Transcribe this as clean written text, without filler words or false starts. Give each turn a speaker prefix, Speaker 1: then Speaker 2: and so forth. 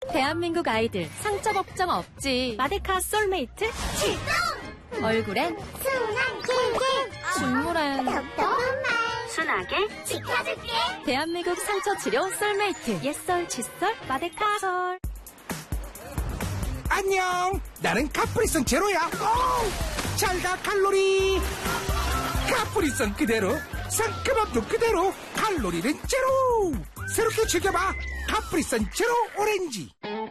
Speaker 1: 대한민국 아이들 상처 걱정 없지. 마데카 솔메이트
Speaker 2: 출동!
Speaker 1: 얼굴엔
Speaker 2: 순한 꿀꿀
Speaker 1: 중물엔
Speaker 2: 똑똑한 말
Speaker 1: 순하게
Speaker 2: 지켜줄게.
Speaker 1: 대한민국 상처 치료 솔메이트 옛설 칫솔 마데카솔.
Speaker 3: 안녕, 나는 카프리선 제로야. 잘가 칼로리. 카프리선 그대로, 상큼함도 그대로, 칼로리는 제로. 새롭게 즐겨봐 카프리선 제로 오렌지.